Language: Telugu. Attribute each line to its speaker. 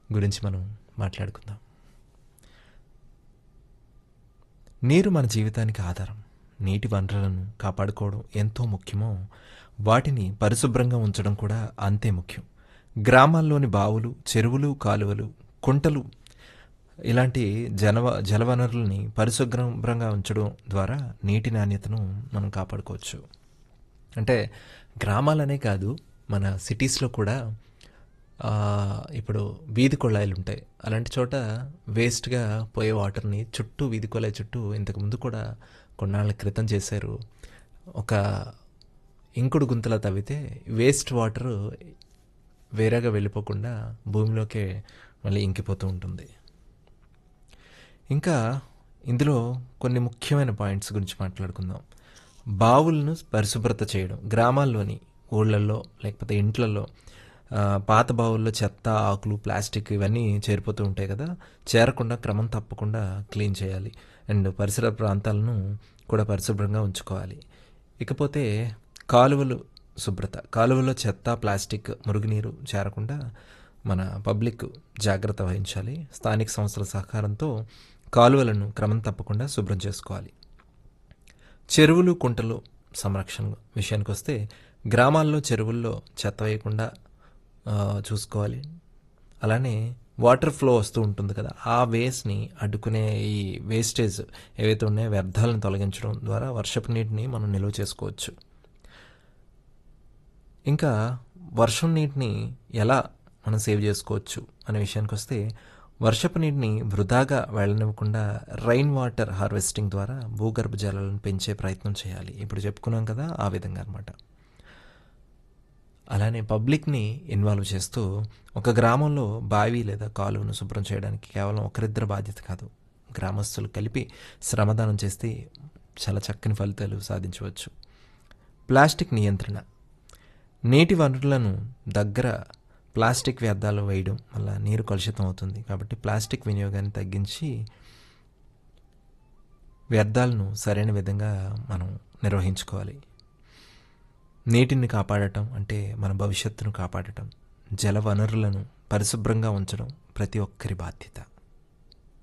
Speaker 1: గురించి మనం మాట్లాడుకుందాం. నీరు మన జీవితానికి ఆధారం. నీటి వనరులను కాపాడుకోవడం ఎంతో ముఖ్యమో, వాటిని పరిశుభ్రంగా ఉంచడం కూడా అంతే ముఖ్యం. గ్రామాల్లోని బావులు, చెరువులు, కాలువలు, కుంటలు ఇలాంటి జలవనరుల్ని పరిశుభ్రంగా ఉంచడం ద్వారా నీటి నాణ్యతను మనం కాపాడుకోవచ్చు. అంటే గ్రామాలనే కాదు, మన సిటీస్లో కూడా ఇప్పుడు వీధి కొళాయిలు ఉంటాయి. అలాంటి చోట వేస్ట్గా పోయే వాటర్ని చుట్టూ వీధి కొళాయి చుట్టూ ఇంతకుముందు కూడా కొన్నాళ్ళ క్రితం చేశారు. ఒక ఇంకుడు గుంతలా తవ్వితే వేస్ట్ వాటర్ వేరేగా వెళ్ళిపోకుండా భూమిలోకే మళ్ళీ ఇంకిపోతూ ఉంటుంది. ఇంకా ఇందులో కొన్ని ముఖ్యమైన పాయింట్స్ గురించి మాట్లాడుకుందాం. బావులను పరిశుభ్రత చేయడం. గ్రామాల్లోని ఊళ్ళల్లో లేకపోతే ఇంట్లలో పాత బావుల్లో చెత్త, ఆకులు, ప్లాస్టిక్ ఇవన్నీ చేరిపోతూ ఉంటాయి కదా, చేరకుండా క్రమం తప్పకుండా క్లీన్ చేయాలి. అండ్ పరిసర ప్రాంతాలను కూడా పరిశుభ్రంగా ఉంచుకోవాలి. ఇకపోతే కాలువలు శుభ్రత. కాలువలో చెత్త, ప్లాస్టిక్, మురుగునీరు చేరకుండా మన పబ్లిక్ జాగ్రత్త వహించాలి. స్థానిక సంస్థల సహకారంతో కాలువలను క్రమం తప్పకుండా శుభ్రం చేసుకోవాలి. చెరువులు, కుంటలు సంరక్షణ విషయానికి వస్తే గ్రామాల్లో చెరువుల్లో చెత్త వేయకుండా చూసుకోవాలి. అలానే వాటర్ ఫ్లో వస్తూ ఉంటుంది కదా, ఆ వేస్ట్ని అడ్డుకునే ఈ వేస్టేజ్ ఏవైతే ఉన్నాయో వ్యర్థాలను తొలగించడం ద్వారా వర్షపు నీటిని మనం నిల్వ చేసుకోవచ్చు. ఇంకా వర్షం నీటిని ఎలా మనం సేవ్ చేసుకోవచ్చు అనే విషయానికి వస్తే, వర్షపు నీటిని వృధాగా వెళ్ళనివ్వకుండా రైన్ వాటర్ హార్వెస్టింగ్ ద్వారా భూగర్భ జలాలను పెంచే ప్రయత్నం చేయాలి. ఇప్పుడు చెప్పుకున్నాం కదా, ఆ విధంగా అనమాట. అలానే పబ్లిక్ని ఇన్వాల్వ్ చేస్తూ ఒక గ్రామంలో బావి లేదా కాలువను శుభ్రం చేయడానికి కేవలం ఒకరిద్దరు బాధ్యత కాదు, గ్రామస్తులు కలిపి శ్రమదానం చేస్తే చాలా చక్కని ఫలితాలు సాధించవచ్చు. ప్లాస్టిక్ నియంత్రణ. నీటి వనరులను దగ్గర ప్లాస్టిక్ వ్యర్థాలు వేయడం వల్ల నీరు కలుషితం అవుతుంది. కాబట్టి ప్లాస్టిక్ వినియోగాన్ని తగ్గించి వ్యర్థాలను సరైన విధంగా మనం నిర్వహించుకోవాలి. నీటిని కాపాడటం అంటే మన భవిష్యత్తును కాపాడటం. జల వనరులను పరిశుభ్రంగా ఉంచడం ప్రతి ఒక్కరి బాధ్యత.